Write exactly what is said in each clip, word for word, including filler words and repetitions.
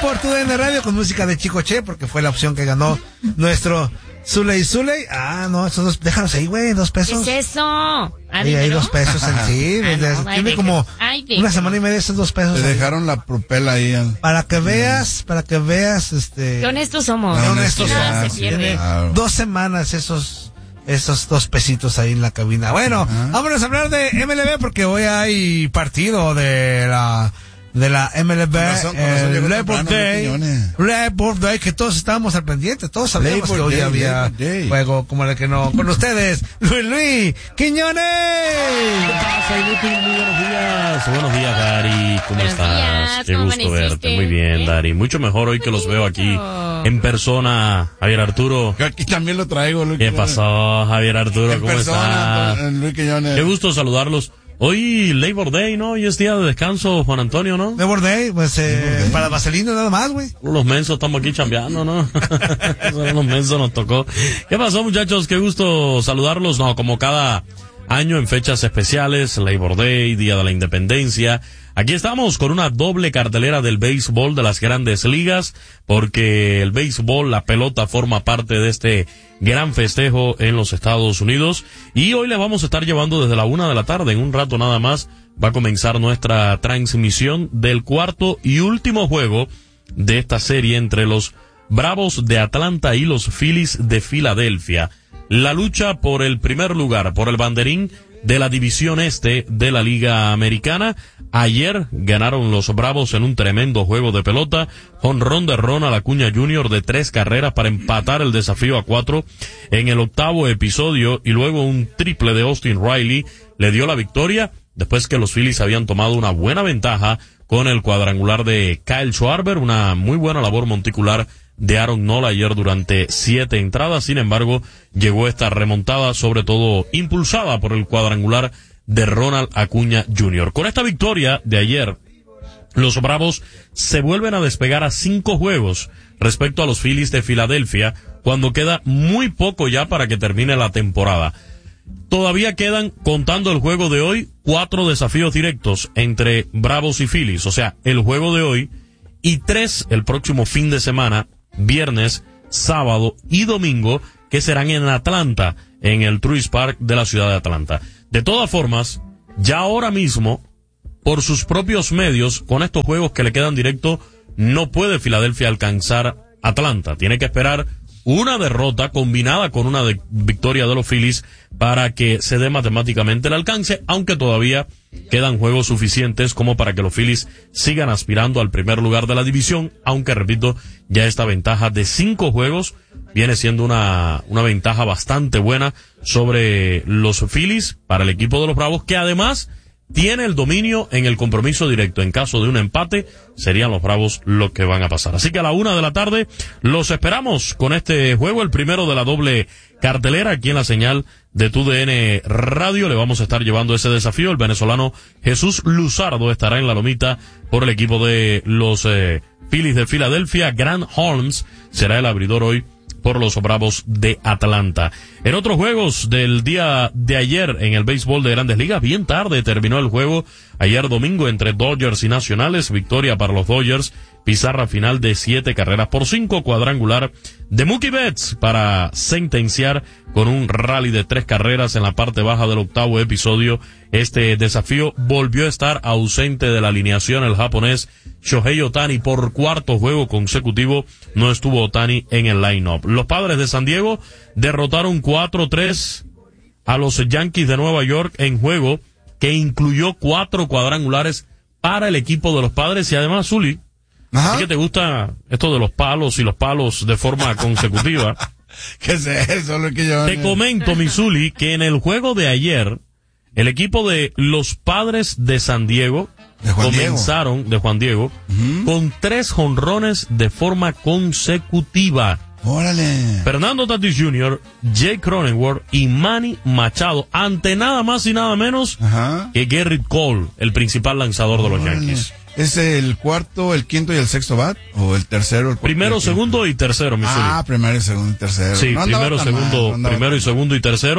por tu D N Radio con música de Chicoche, porque fue la opción que ganó nuestro Zuley Zuley. Ah, no, esos dos, déjalos ahí, güey, dos pesos. ¿Qué es eso? ¿Ah, sí, hay dos pesos en sí. Ah, desde, no, tiene ay, como ay, una semana y media esos dos pesos. Te ahí. dejaron la propela ahí. Al... Para que veas, para que veas, este. Qué honestos somos. Qué honestos somos. Nada se pierde. Claro. Dos semanas esos, esos dos pesitos ahí en la cabina. Bueno, Ajá. vámonos a hablar de M L B porque hoy hay partido de la, de la M L B, Con razón, con razón el llegó Labor temprano, Day, Quiñones. Labor Day, que todos estábamos al pendiente, todos sabíamos Labor que hoy Day, había Labor Day. juego como el que no, con ustedes, Luis Luis Quiñones. ¿Qué pasa, Inútil? Muy buenos días. Buenos días, Dari. ¿Cómo Buenos estás? días, Qué ¿cómo gusto amaneciste? verte. Muy bien, ¿Bien? Dari. Mucho mejor hoy que los veo aquí Bonito. en persona. Javier Arturo. Yo aquí también lo traigo, Luis. ¿Qué pasó, Javier Arturo? En ¿Cómo persona, estás? don Luis Quiñones. Qué gusto saludarlos. Hoy Labor Day, ¿no? Hoy es día de descanso, Juan Antonio, ¿no? Labor Day, pues, eh, para Vaselino nada más, güey. Los mensos estamos aquí chambeando, ¿no? Solo los mensos nos tocó. ¿Qué pasó, muchachos? Qué gusto saludarlos. No, como cada año en fechas especiales, Labor Day, Día de la Independencia. Aquí estamos con una doble cartelera del béisbol de las grandes ligas, porque el béisbol, la pelota, forma parte de este gran festejo en los Estados Unidos. Y hoy les vamos a estar llevando desde la una de la tarde, en un rato nada más, va a comenzar nuestra transmisión del cuarto y último juego de esta serie entre los Bravos de Atlanta y los Phillies de Filadelfia. La lucha por el primer lugar, por el banderín de la división este de la Liga Americana. Ayer ganaron los Bravos en un tremendo juego de pelota, jonrón de Ronald Acuña junior de tres carreras para empatar el desafío a cuatro en el octavo episodio, y luego un triple de Austin Riley le dio la victoria después que los Phillies habían tomado una buena ventaja con el cuadrangular de Kyle Schwarber, una muy buena labor monticular de Aaron Nola ayer durante siete entradas. Sin embargo, llegó esta remontada, sobre todo impulsada por el cuadrangular de Ronald Acuña junior Con esta victoria de ayer, los Bravos se vuelven a despegar a cinco juegos respecto a los Phillies de Filadelfia, cuando queda muy poco ya para que termine la temporada. Todavía quedan, contando el juego de hoy, cuatro desafíos directos entre Bravos y Phillies, o sea, el juego de hoy, y tres el próximo fin de semana, viernes, sábado y domingo, que serán en Atlanta, en el Truist Park de la ciudad de Atlanta. De todas formas, ya ahora mismo, por sus propios medios, con estos juegos que le quedan directo, no puede Filadelfia alcanzar Atlanta. Tiene que esperar una derrota combinada con una de victoria de los Phillies para que se dé matemáticamente el alcance, aunque todavía quedan juegos suficientes como para que los Phillies sigan aspirando al primer lugar de la división, aunque, repito, ya esta ventaja de cinco juegos viene siendo una, una ventaja bastante buena sobre los Phillies para el equipo de los Bravos, que además tiene el dominio en el compromiso directo. En caso de un empate, serían los Bravos los que van a pasar. Así que a la una de la tarde los esperamos con este juego, el primero de la doble cartelera, aquí en la señal de Tu D N Radio. Le vamos a estar llevando ese desafío. El venezolano Jesús Luzardo estará en la lomita por el equipo de los eh, Phillies de Filadelfia. Grant Holmes será el abridor hoy por los Bravos de Atlanta. En otros juegos del día de ayer en el béisbol de Grandes Ligas, bien tarde terminó el juego ayer domingo entre Dodgers y Nacionales. Victoria para los Dodgers, pizarra final de siete carreras por cinco, cuadrangular de Mookie Betts para sentenciar con un rally de tres carreras en la parte baja del octavo episodio. Este desafío volvió a estar ausente de la alineación el japonés Shohei Ohtani por cuarto juego consecutivo. No estuvo Ohtani en el line-up. Los Padres de San Diego derrotaron cuatro tres a los Yankees de Nueva York en juego que incluyó cuatro cuadrangulares para el equipo de los Padres. Y además, Zuli, ¿sí que te gusta esto de los palos y los palos de forma consecutiva? ¿Qué es eso, lo que yo... Te comento, mi Zuli, que en el juego de ayer, el equipo de los Padres de San Diego de Juan comenzaron, Diego. de Juan Diego, uh-huh. con tres jonrones de forma consecutiva. ¡Órale! Fernando Tatis junior, Jake Cronenworth y Manny Machado, ante nada más y nada menos uh-huh. que Gerrit Cole, el principal lanzador de los ¡Órale! Yankees. ¿Es el cuarto, el quinto y el sexto bat? ¿O el tercero? El primero, segundo y tercero, mi Ah, primero, segundo y tercero. Sí, no primero, segundo, mal, no primero y segundo y tercero.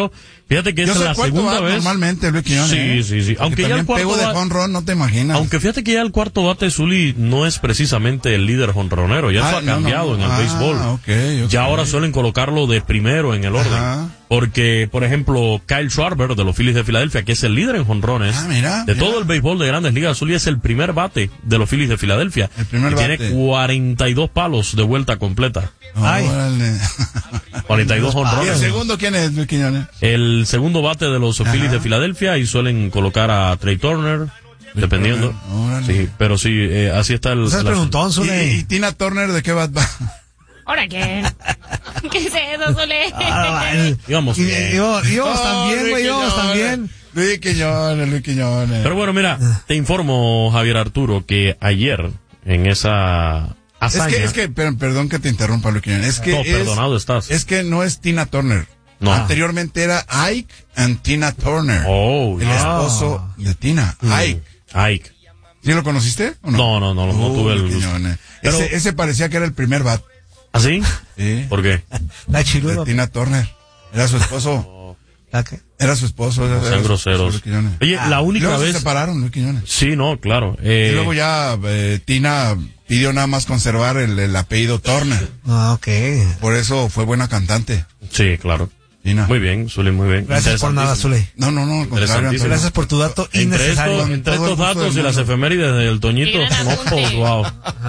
Fíjate que Yo esta es soy la cuarto segunda bat vez. Normalmente, Luis Quiñones. Sí, ¿eh? sí, sí. Porque Aunque ya el también cuarto pego de bat- home run, no te imaginas. Aunque fíjate que ya el cuarto bate Zuli no es precisamente el líder jonronero, ya Ah, eso ha no, cambiado no. en el Ah, béisbol. ok, ok. Ya ahora suelen colocarlo de primero en el orden. Ajá. Porque, por ejemplo, Kyle Schwarber de los Phillies de Filadelfia, que es el líder en jonrones Ah, mira, de mira. todo el béisbol de Grandes Ligas, Zuli es el primer bate de los Phillies de Filadelfia. El primer y bate. tiene cuarenta y dos palos de vuelta completa. Ay. Órale. cuarenta y dos ¿Y el jonrones. segundo quién es, Luis Quiñones? El segundo bate de los Ajá. Phillies de Filadelfia y suelen colocar a Trey Turner, dependiendo. Órale. Sí, pero sí, eh, así está el... No seas la- preguntón, ¿Y, Zuli. y Tina Turner de qué bat va? ¿Ahora qué? ¿Qué es eso, Zule? Ah, el- Íbamos y- bien. y- Íbamos íbamos Oh, también, Luis güey, íbamos Quiñones. también. Luis Quiñones, Luis Quiñones. Pero bueno, mira, te informo, Javier Arturo, que ayer en esa es hazaña... que, es que, per- perdón que te interrumpa, Luis Quiñones. Es que No, es, perdonado estás. es que no es Tina Turner. No. Anteriormente era Ike and Tina Turner. Oh, el ya. esposo de Tina, Mm. Ike. Ike. ¿Sí lo conociste o no? No, no, no, no Uh, tuve el Luis gusto. Quiñones. Pero- Ese, ese parecía que era el primer bat. ¿Así? Sí. ¿Por qué? La De chiluda. Tina Turner. Era su esposo. ¿La qué? Era su esposo. Era, No era sean su esposo, groseros. Luis Quiñones. Oye, la Y única luego se vez... separaron, Luis Quiñones. Sí, no, claro. Eh, Y luego ya eh, Tina pidió nada más conservar el, el apellido Turner. Ah, ok. Por eso fue buena cantante, Sí, claro. Tina. Muy bien, Zuli, muy bien. Gracias por nada, Interesantísimo. Zuli. No, no, no, al contrario, Interesantísimo. Antonio. Gracias por tu dato Entre, innecesario. estos, Con entre todo el estos gusto datos del y las mundo. efemérides del Toñito, Qué gran no apunte. posguau.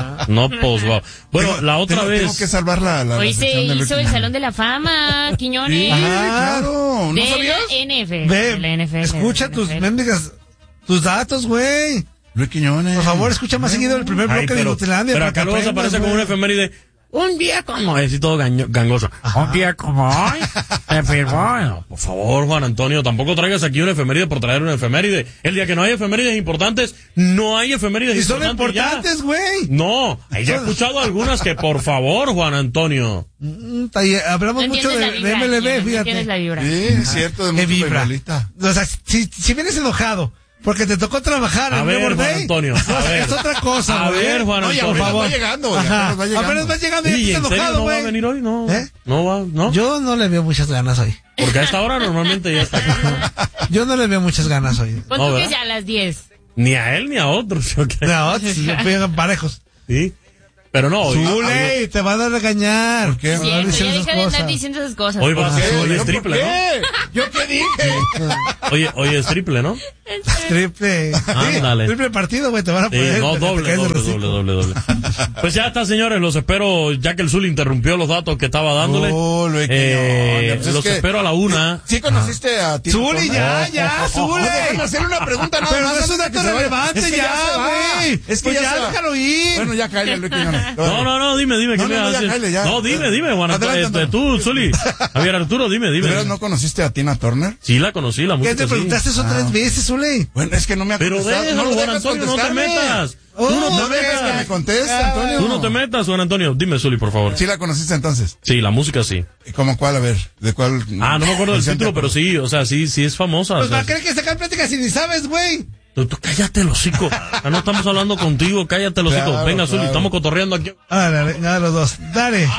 No posguau. Bueno, Tengo- la otra tengo, vez... Tengo que salvar la, la, la Hoy se sección de Luis hizo el Quiñones. Salón de la Fama, Quiñones. Sí, Ajá. claro. ¿No de sabías? la N F L. de la N F Ve, L, escucha de la tus N F L. mendigas, tus datos, güey. Luis Quiñones. Por favor, escucha más seguido el primer Ay, bloque de pero, Nutilandia. pero para que acá luego se aprendas, aparece como una güey. efeméride. Un día como es y todo gaño- gangoso. Un día como hoy se firmó. No, por favor, Juan Antonio, tampoco traigas aquí una efeméride por traer una efeméride. El día que no hay efemérides importantes, no hay efemérides Y son importantes. ya. importantes, güey. No, ahí ya he escuchado algunas que por favor, Juan Antonio. Mm, ta- y Hablamos No mucho entiendes de, la de vibra, M L B, Quiñones, no entiendes la fíjate. vibra. Sí, es cierto, de Que mucho vibra. beisbolista. O sea, si, si vienes enojado porque te tocó trabajar A en ver, Labor Juan Day, Antonio, no, a ver. es otra cosa, A güey. ver, Juan No, y Antonio. apenas favor. va llegando, y Ajá. apenas va llegando. Apenas vas llegando y ¿Y ya en estás serio enojado, no va a güey. venir hoy? No. ¿Eh? No va, no. Yo no le veo muchas ganas hoy. Porque a esta hora normalmente ya está. Yo no le veo muchas ganas hoy. Pon No, tú que ¿verdad? ya a las diez. Ni a él ni a otros. ¿sí o qué? No, si se pegan parejos. Sí. Pero no, hoy, Zule, te van a regañar. ¿Por qué? Te van a Cierto, decir ya esas deja de andar cosas. diciendo esas cosas. hoy va a ¿Qué? ser, hoy ¿Yo es por triple, ¿no? qué? ¿Yo qué dije? Oye, hoy es triple, ¿no? Triple. Ándale. Triple partido, güey, te van a Sí, poner. no, te- te doble, caes de doble, hocico. doble, doble, doble. Pues ya está, señores, los espero, ya que el Zul interrumpió los datos que estaba dándole. Oh, Luis eh, Quiñones, pues es los que- espero a la una. ¿Sí conociste a Tina Zuli, Turner? ya, ya, Zule. Déjame hacerle una pregunta nada Pero más no es un antes de dato que se vaya. relevante, Es que ya, se va. güey. Es que Pues ya, ya, se va. déjalo ir. Bueno, ya cállate, Luis Quiñones. No, no, no, dime, dime, ¿qué No, me no, vas no, a ya, decir? cállate, ya. No, dime, dime, Juan Antonio, Adelante, este, tú, Zuli. Javier Arturo, dime, ¿De dime. veras no conociste a Tina Turner? Sí, la conocí, la ¿Qué música, te sí. preguntaste eso tres veces, Zule? Bueno, es que no me ha Pero contestado. déjalo, lo Juan dejas Antonio, no te contestarme. metas. Oh, Tú no No te dejes que me metas. conteste, Antonio. Tú no te metas, Juan Antonio. Dime, Zuli, por favor. ¿Sí la conociste entonces? Sí, la música sí. ¿Y cómo cuál? A ver, ¿de cuál? Ah, no me acuerdo del canción te título, pero sí, o sea, sí, sí es famosa. Pues o sea, para qué que sacar pláticas si ni sabes, güey. Tú, tú cállate el hocico. Ah, no estamos hablando contigo, cállate el hocico. Claro, Venga, Zuli, claro. estamos cotorreando aquí. Ah, dale, dale los dos. Dale.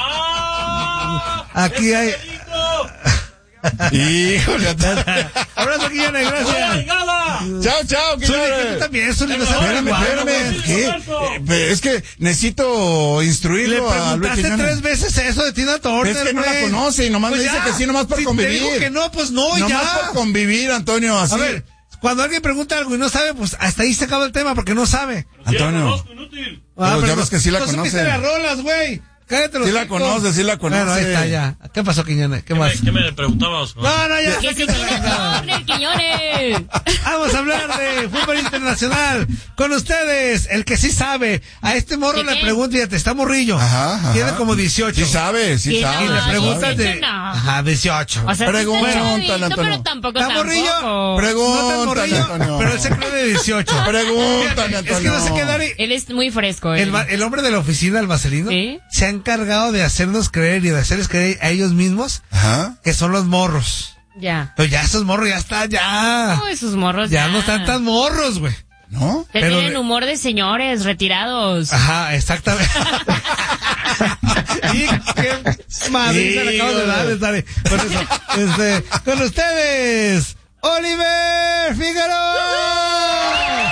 Aquí hay. Híjole, Abrazo, Quiñones, gracias. chao, chao, Zuli, que tú Quiñones. también, Zuli, no sabes Espérame, espérame. ¿Qué? Eh, pues, Es que necesito Le instruirlo a Luis preguntaste Quiñones. tres veces eso de Tina Turner, Es que no la güey. conoce y nomás Pues me dice ya. que sí, nomás por Si convivir. te digo que no, pues no, y Nomás ya. por convivir, Antonio, así. A ver, cuando alguien pregunta algo y no sabe, pues hasta ahí se acaba el tema porque no sabe. Antonio. Pero ya ves que sí la no conoce. supiste las rolas, güey. Cállate los Sí la hijos. conoce, sí la conoce. Bueno, ahí está ya. ¿Qué pasó, Quiñones? ¿Qué más? ¿Qué me preguntabas? No, no, ya. Que si Tina Turner, Quiñones. Vamos a hablar de fútbol internacional. Con ustedes, el que sí sabe. A este morro ¿Qué le qué? pregunta, fíjate, está morrillo. Ajá, ajá. Tiene como dieciocho. Sí sabe, sí Sí, sabe. Y le no, preguntas dieciocho de. no. Ajá, dieciocho. O sea, Pregúntale, sí está chavito, Antonio. pero tampoco ¿Está morrillo? tampoco. No tan Pregúntale, morrillo, Antonio. pero él se cree de dieciocho. Pregúntale, Es que no sé qué dar. Él es muy fresco. El, él. va- el hombre de la oficina, el vaselino, ¿Sí? se ha encargado de hacernos creer y de hacerles creer a ellos mismos Ajá. que son los morros. Ya. Pero ya esos morros ya están, ya. No, esos morros Ya no están tan morros, güey. ¿No? Ya pero tienen de- humor de señores retirados. Ajá, exactamente. ¿Y qué, Madrid se la Sí, acabo de dar, Dari. Con eso, este, con ustedes, Oliver Figueroa.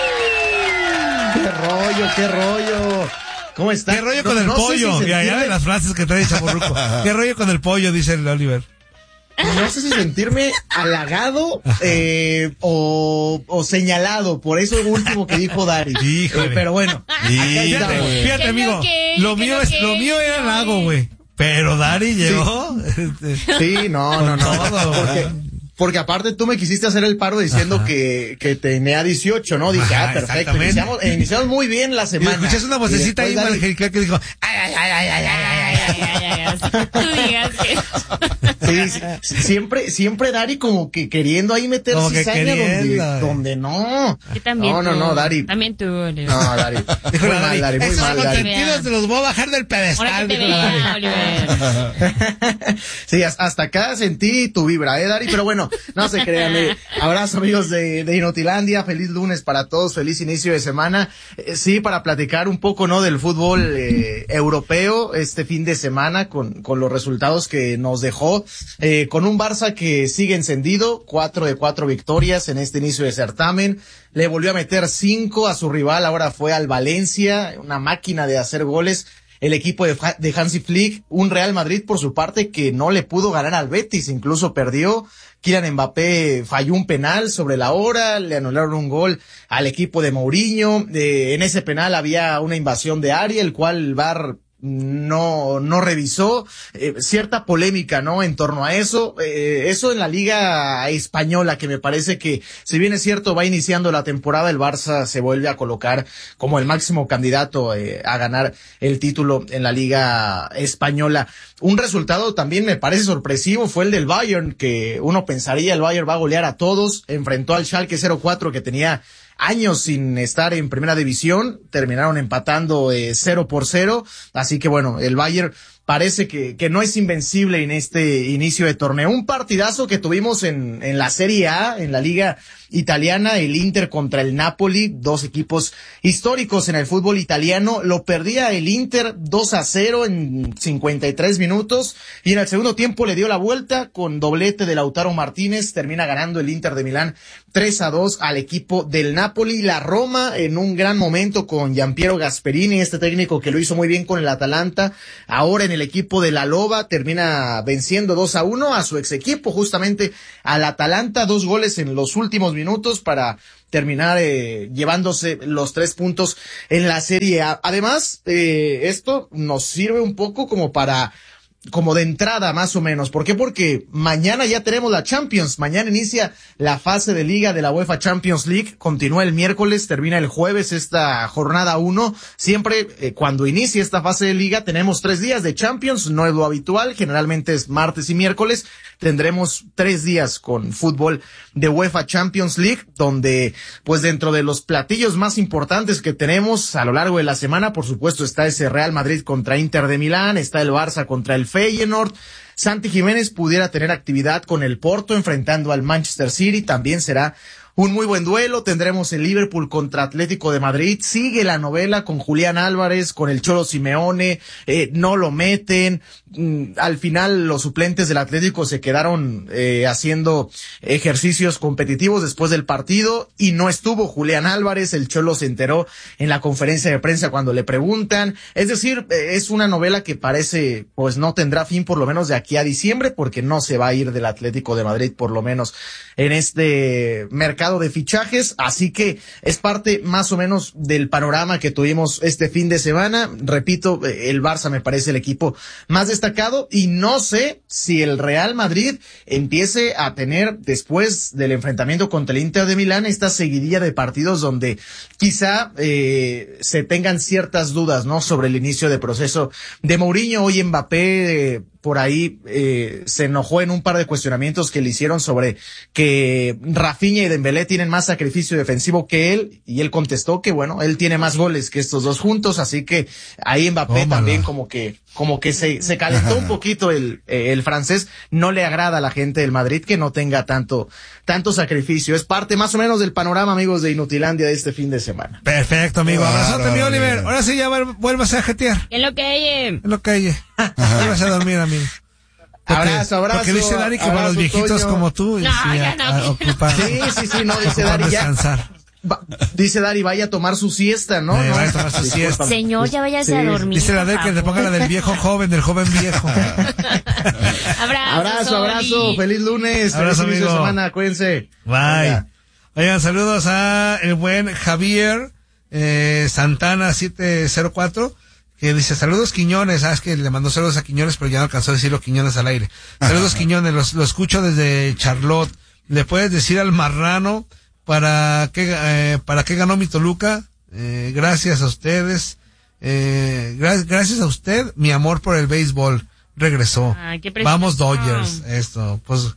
¡Qué rollo, qué rollo! ¿Cómo está? ¿Qué rollo No- con el no sé pollo? si Y allá sentirme- de las frases que trae Chaburruco. ¿Qué rollo con el pollo? Dice el Oliver. No sé si sentirme halagado eh, o, o señalado por eso último que dijo Dari. Híjole. Eh, pero bueno, acá Híjole. estamos. Fíjate, fíjate, Que amigo. no, que- Lo que mío no, es, que- lo mío era halago, güey. Pero Dari llegó. este, Sí, no, no, no. Con todo, Porque, güey. porque aparte tú me quisiste hacer el paro diciendo que, que tenía dieciocho, ¿no? Dije, Ajá, ah, perfecto. exactamente. Iniciamos, eh, iniciamos muy bien la Y semana. escuchas una vocecita Y ahí después Dari- angelical que dijo, ay, ay, ay, ay, ay, ay, ay, ay. Ay, ay, ay, ay, así que tú digas que... Sí, sí, siempre, siempre Dari como que queriendo ahí meter Como que cizaña donde, queriendo, eh. donde no. Yo también No, no, tú. no, Dari. También tú, Oliver. No, Dari. Dijo Muy la mal, Dari, Dari, muy esos mal, Dari. consentidos te los voy a bajar del Ahora que pedestal. te Dijo la Dari. vea, Oliver. Sí, as- hasta acá sentí tu vibra, ¿eh, Dari? Pero bueno, no se crean. eh. Abrazo, amigos de, de Inutilandia. Feliz lunes para todos. Feliz inicio de semana. Eh, sí, para platicar un poco, ¿no? Del fútbol eh, europeo este fin de semana con, con los resultados que nos dejó. Eh, con un Barça que sigue encendido. Cuatro de cuatro victorias en este inicio de certamen. Le volvió a meter cinco a su rival. Ahora fue al Valencia. Una máquina de hacer goles. El equipo de, de Hansi Flick, un Real Madrid por su parte que no le pudo ganar al Betis, incluso perdió. Kylian Mbappé falló un penal sobre la hora, le anularon un gol al equipo de Mourinho. Eh, en ese penal había una invasión de área, el cual el V A R no no revisó. Eh, cierta polémica, ¿no? En torno a eso. Eh, eso en la Liga Española, que me parece que, si bien es cierto, va iniciando la temporada, el Barça se vuelve a colocar como el máximo candidato eh, a ganar el título en la Liga Española. Un resultado también me parece sorpresivo fue el del Bayern, que uno pensaría el Bayern va a golear a todos. Enfrentó al Schalke cero cuatro, que tenía años sin estar en primera división, terminaron empatando eh, cero por cero, así que bueno, el Bayern parece que, que no es invencible en este inicio de torneo. Un partidazo que tuvimos en, en la Serie A, en la Liga Italiana, el Inter contra el Napoli, dos equipos históricos en el fútbol italiano. Lo perdía el Inter dos a cero en cincuenta y tres minutos y en el segundo tiempo le dio la vuelta con doblete de Lautaro Martínez. Termina ganando el Inter de Milán tres a dos al equipo del Napoli. La Roma en un gran momento con Gianpiero Gasperini, este técnico que lo hizo muy bien con el Atalanta. Ahora en el equipo de la Loba termina venciendo dos a uno a su ex equipo, justamente al Atalanta, dos goles en los últimos minutos para terminar eh, llevándose los tres puntos en la Serie A. Además, eh, esto nos sirve un poco como para como de entrada más o menos. ¿Por qué? Porque mañana ya tenemos la Champions. Mañana inicia la fase de liga de la UEFA Champions League. Continúa el miércoles, termina el jueves esta jornada uno. Siempre eh, cuando inicia esta fase de liga tenemos tres días de Champions. No es lo habitual, generalmente es martes y miércoles. Tendremos tres días con fútbol de UEFA Champions League, donde pues dentro de los platillos más importantes que tenemos a lo largo de la semana, por supuesto está ese Real Madrid contra Inter de Milán, está el Barça contra el Feyenoord. Santi Jiménez pudiera tener actividad con el Porto enfrentando al Manchester City, también será un muy buen duelo. Tendremos el Liverpool contra Atlético de Madrid. Sigue la novela con Julián Álvarez, con el Cholo Simeone. Eh, no lo meten. Mm, al final los suplentes del Atlético se quedaron eh, haciendo ejercicios competitivos después del partido y no estuvo Julián Álvarez. El Cholo se enteró en la conferencia de prensa cuando le preguntan. Es decir, eh, es una novela que parece pues no tendrá fin por lo menos de aquí a diciembre, porque no se va a ir del Atlético de Madrid por lo menos en este mercado de fichajes, así que es parte más o menos del panorama que tuvimos este fin de semana. Repito, el Barça me parece el equipo más destacado y no sé si el Real Madrid empiece a tener después del enfrentamiento contra el Inter de Milán esta seguidilla de partidos donde quizá eh, se tengan ciertas dudas, ¿no? Sobre el inicio de proceso de Mourinho. Hoy Mbappé eh, por ahí eh, se enojó en un par de cuestionamientos que le hicieron sobre que Rafinha y Dembélé tienen más sacrificio defensivo que él, y él contestó que bueno, él tiene más goles que estos dos juntos, así que ahí Mbappé Tómala. también como que como que se se calentó un poquito el eh, el francés. No le agrada a la gente del Madrid que no tenga tanto tanto sacrificio. Es parte más o menos del panorama, amigos de Inutilandia, de este fin de semana. Perfecto, amigo. Claro, Abrazote, mi Oliver. amigo. Ahora sí ya vuel- vuelvas a jetear. En lo que hay, eh, Es lo que hay. Vas a dormir, amigo. Porque, abrazo, abrazo. Porque dice Dari que abrazo, para los viejitos Toño. como tú, No, sí, ya a- no. a- ocupan, Sí, sí, sí, no, dice ocupan Dari, ya. descansar. Va- dice Dari, vaya a tomar su siesta, ¿no? Eh, No. vaya a tomar su Disculpa. siesta. Señor, ya váyase Sí. a dormir. Dice la por de que te ponga la del viejo joven, del joven viejo. Abrazo, Abrazo, abrazo, Soli. feliz lunes, Abrazo, feliz inicio de amigo. semana, cuídense. Bye. Venga. Oigan, saludos a el buen Javier eh, Santana siete cero cuatro, que dice, saludos Quiñones. Ah, es que le mandó saludos a Quiñones, pero ya no alcanzó a decirlo Quiñones al aire. Saludos Quiñones, los, lo escucho desde Charlotte. ¿Le puedes decir al marrano para qué, eh, para qué ganó mi Toluca? Eh, gracias a ustedes. Eh, gra- gracias a usted, mi amor por el béisbol regresó. Ay, qué precioso. Vamos Dodgers, esto, pues,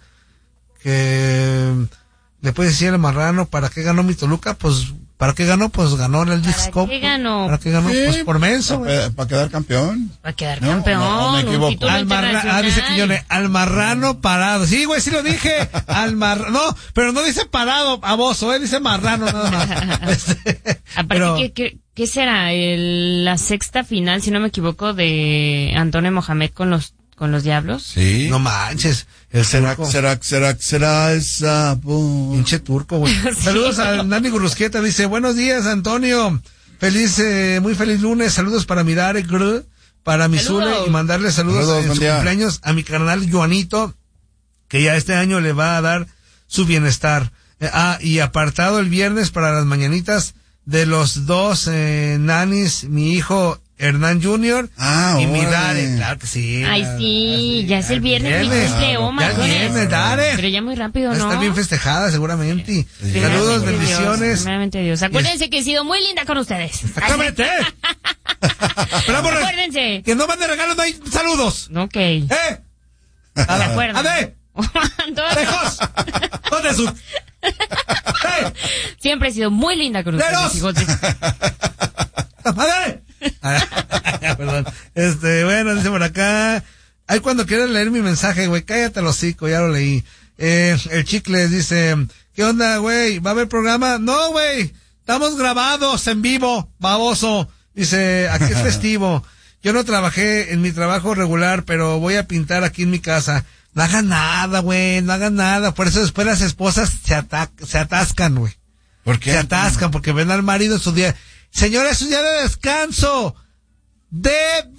que le puedes decir al marrano para qué ganó mi Toluca, pues, ¿para qué ganó? Pues ganó en el ¿Para Disco. qué ganó? ¿Para qué ganó? Sí, Pues por menso, güey. Para, para quedar campeón. Va a quedar No, campeón. no, me un equivoco. título Al marra- ah, internacional. dice Quiñones, al marrano parado. Sí, güey, sí lo dije. Al marrano, no, pero no dice parado, baboso, eh, dice marrano nada más. Este, Aparte, pero, ¿qué, qué, qué será? El, la sexta final, si no me equivoco, de Antonio Mohamed con los con los Diablos. Sí. no manches, el ¿Será, turco. será, será, será esa? po- Pinche turco, güey. Sí. Saludos a Nani Gurrusquieta, dice, buenos días, Antonio. Feliz, eh, muy feliz lunes. Saludos para mi Dare, Gr, para mi Saludos. Zule, y mandarle saludos, Saludos, en buen su día. cumpleaños a mi carnal Juanito, que ya este año le va a dar su bienestar. Eh, ah, y apartado el viernes para las mañanitas de los dos eh, nanis, mi hijo Hernán junior Ah, y mi órale. Dare, claro que sí. Ay, ah, sí, ya es el viernes mi viernes. cumple, oh my Ya el goodness. viernes, Dare. Pero ya muy rápido, Va a ¿no? estar bien festejada seguramente. Saludos, Primeramente Dios, bendiciones. primeramente Dios. Acuérdense que he sido muy linda con ustedes. Exactamente. Pero vamos, Acuérdense. que no mande regalos, no hay saludos. Ok. ¿Eh? De acuerdo. ¡Ade! Antonio, ¡Lejos! ¿Dónde su? ¡Eh! siempre he sido muy linda con ustedes, ¡Leros! hijos de- ¡Ade! Perdón. Este, bueno, dice por acá. Ay, cuando quieras leer mi mensaje, güey, cállate los hocico, ya lo leí. Eh, el Chicles dice, ¿qué onda, güey? ¿Va a haber programa? No, güey, estamos grabados en vivo, baboso. Dice, aquí es festivo. Yo no trabajé en mi trabajo regular, pero voy a pintar aquí en mi casa. No hagan nada, güey, no hagan nada. Por eso después las esposas se, ata- se atascan, güey. ¿Por qué? Se atascan porque ven al marido en su día. Señora, es su día de descanso. De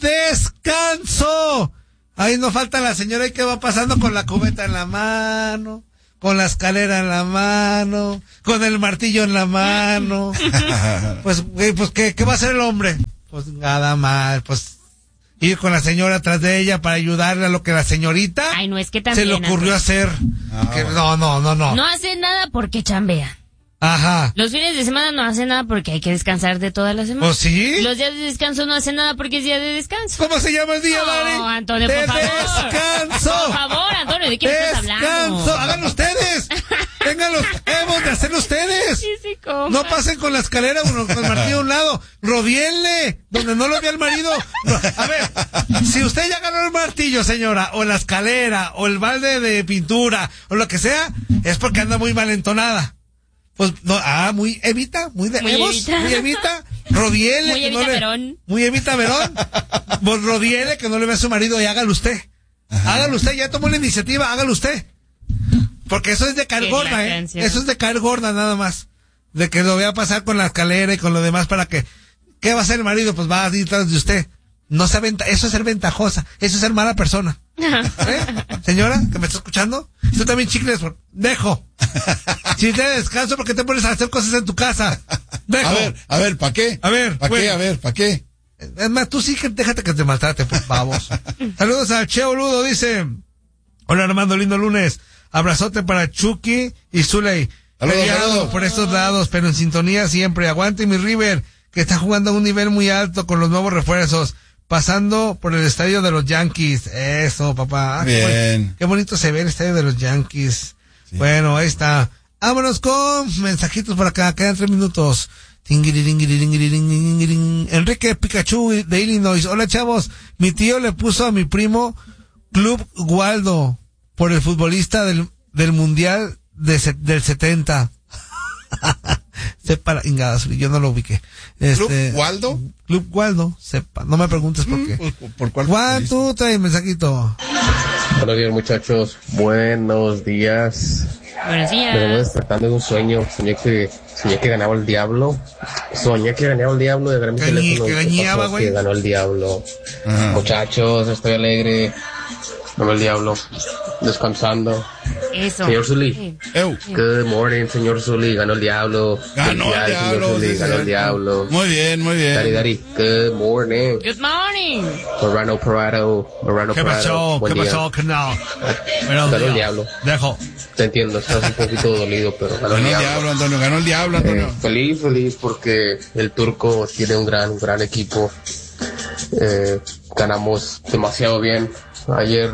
descanso. Ahí no falta la señora ahí que va pasando con la cubeta en la mano, con la escalera en la mano, con el martillo en la mano. Pues, güey, pues, ¿qué, qué va a hacer el hombre? Pues nada más, pues, ir con la señora atrás de ella para ayudarle a lo que la señorita Ay, no, es que se también. le ocurrió Antonio. hacer. Ah, Que- bueno. no, no, no, no. No hacen nada porque chambean. Ajá. Los fines de semana no hacen nada porque hay que descansar de toda la semana. ¿O sí? Los días de descanso no hacen nada porque es día de descanso. ¿Cómo se llama el día, No, Dari? Antonio, de por favor. descanso. Por favor, Antonio, ¿de qué me estás Descanso. hablando? Háganlo ustedes. Tengan los huevos de hacerlo ustedes. Sí, sí, compa. No pasen con la escalera uno con el martillo a un lado. Rodienle donde no lo vea el marido. Ro- A ver, si usted ya agarró el martillo, señora, o la escalera, o el balde de pintura, o lo que sea, es porque anda muy malentonada. Pues no, ah, muy Evita, muy de Muy Evos, Evita. muy Evita, rodiele. Muy que Evita no le- Verón. Muy Evita Verón. Pues rodiele que no le vea a su marido y hágalo usted. Hágalo usted, ya tomó la iniciativa, hágalo usted. Porque eso es de caer Qué gorda, la ¿eh? canción. Eso es de caer gorda nada más. De que lo vea pasar con la escalera y con lo demás para que... ¿Qué va a hacer el marido? Pues va a ir tras de usted. No se aventa, eso es ser ventajosa, eso es ser mala persona. ¿Eh? Señora, que me está escuchando, tú también chicles, por... dejo. Si te descanso, ¿por qué te pones a hacer cosas en tu casa? Dejo. A ver, a ver, ¿para qué? A ver, ¿para bueno. qué? A ver, ¿para qué? Es más, tú sí que déjate que te maltrate, pues, babos. Saludos a Cheo Ludo, dice. Hola Armando, lindo lunes. Abrazote para Chucky y Zuley. Saludos, Peleado saludos. por estos lados, pero en sintonía siempre. Aguante mi River, que está jugando a un nivel muy alto con los nuevos refuerzos. Pasando por el estadio de los Yankees. Eso, papá. Ah, qué Bien. buen- Qué bonito se ve el estadio de los Yankees. Sí. Bueno, ahí está. Vámonos con mensajitos por acá. Quedan tres minutos. Tinguiriringuiriringuiriringuiririn. Enrique Pikachu de Illinois. Hola, chavos. Mi tío le puso a mi primo Club Waldo por el futbolista del, del Mundial de, se- del setenta. Sepa Ingadas, yo no lo ubiqué. Este, ¿Club Waldo? Club Waldo, sepa. No me preguntes por qué. ¿Por, por cuál? Juan, tú trae mensajito. Buenos días, muchachos. Buenos días. Buenos Me vengo días. despertando de un sueño. Soñé que, soñé que ganaba el diablo. Soñé que ganaba el diablo. De mi Gañe- teléfono. que ¿Qué gañaba, pasó? güey. Que ganó el diablo. Ajá. Muchachos, estoy alegre. Ganó el diablo. Descansando. Eso. Señor Zully. Sí. Eu. Good morning, señor Zully. Ganó el diablo. Ganó el Felicidades, diablo. señor Zully. sí, Ganó el sí. diablo. Muy bien, muy bien. Dari, Dari. Good morning. Good morning. Morano Parado. Morano ¿Qué Parado. pasó? Buen ¿Qué día. pasó, canal? Buenos Ganó el días. diablo. Dejo. Te entiendo, estás un poquito dolido, pero ganó el Ganó el diablo. diablo, Antonio. Ganó el diablo, Antonio. Eh, feliz, feliz porque el turco tiene un gran, un gran equipo. Eh, ganamos demasiado bien. Ayer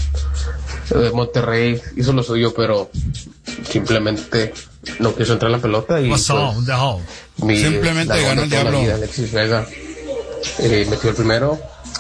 eh, Monterrey hizo lo suyo, pero simplemente no quiso entrar la pelota y Pasó, pues, dejo. mi Simplemente dragón ganó de el toda la diablo. vida, Alexis Vega, eh, metió el primero.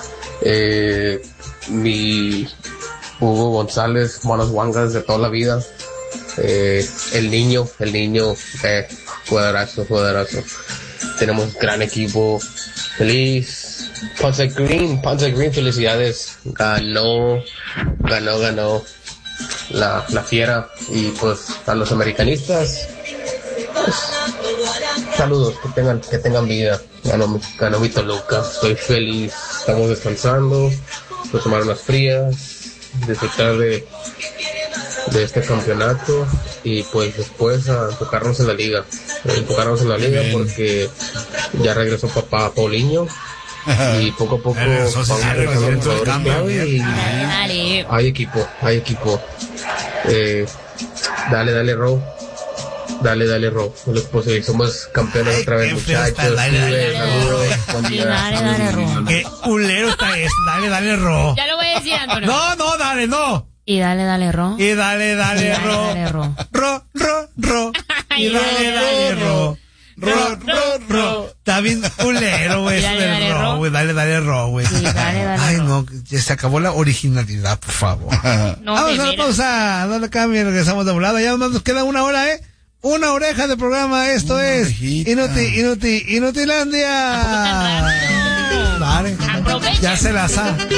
Eh, mi Hugo González, manos guangas de toda la vida. Eh, el niño, el niño, eh, jugadorazo, jugadorazo. Tenemos gran equipo. Feliz. Ponce Green, Ponce Green, felicidades. Ganó, ganó, ganó la, la fiera. Y pues a los americanistas, pues, saludos, que tengan, que tengan vida. Ganó, mi- ganó mi Toluca. Estoy feliz. Estamos descansando. Pues tomar unas frías. Disfrutar de de este campeonato y pues después a enfocarnos en la liga, a enfocarnos en la liga bien. porque ya regresó papá Paulinho y poco a poco Regresó, sí, vamos sí, regresó, regresando entró el jugadores cambio, clave bien. y Dale, dale. hay equipo, hay equipo. Eh, dale, dale, Ro. Dale, dale, Ro. Pues, eh, somos campeones Ay, otra vez, qué feo está, muchachos. dale, dale, Sube, dale, saludos, dale. buen Sí, día. dale, dale, Ro. Qué culero está es. Dale, dale, ro. Ya lo voy a decir, Antonio. No, no, dale, no. Y dale, dale, Ro. Y dale, dale, Dale, ro. dale, ro. Ro, ro, ro. Y Y dale, dale, dale, ro. Ro, ro, ro, ro. Está bien culero, güey. Y Eso dale, del dale, ro, ro. güey. Dale, dale, ro, güey. Sí, dale, dale, Ay, ro. no. Ya se acabó la originalidad, por favor. No, Vamos de a la veras. pausa. No le cambien, regresamos de volada. Ya nomás nos queda una hora, ¿eh? Una oreja de programa. Esto Una es orejita. Inuti, Inuti, Inutilandia. ¿A poco tan rápido? Vale. Aprovechen. Ya se la sabe.